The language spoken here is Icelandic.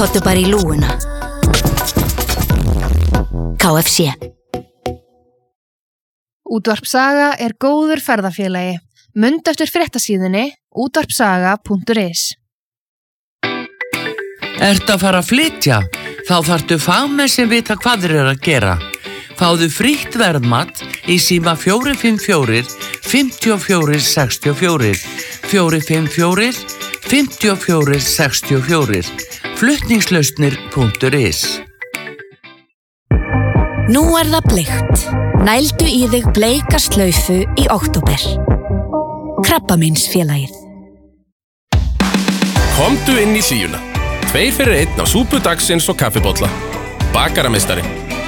Komdu bara í lúguna. KFC. Útvarp Saga góður ferðafélagi. Mundu eftir fréttasíðunni útvarpsaga.is. Ertu að fara að flytja? Þá þarftu fagmenn sem vita hvað þeir eru að gera. Fáðu frítt verðmat í síma 454 54 64 454 54 64 flutningslausnir.is. Nú það bleikt. Nældu í þig bleika slaufu í október. Krabbameinsfélagið. Komdu inn í hlýjuna. 2 fyrir 1 á súpu dagsins og kaffibolla. Bakarameistari.